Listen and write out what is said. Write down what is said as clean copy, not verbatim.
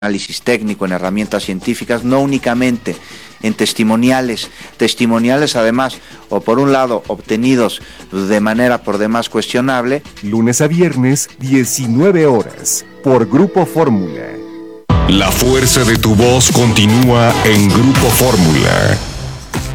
análisis técnico, en herramientas científicas, no únicamente en testimoniales además, o por un lado, obtenidos de manera por demás cuestionable. Lunes a viernes, 19 horas, por Grupo Fórmula. La fuerza de tu voz continúa en Grupo Fórmula.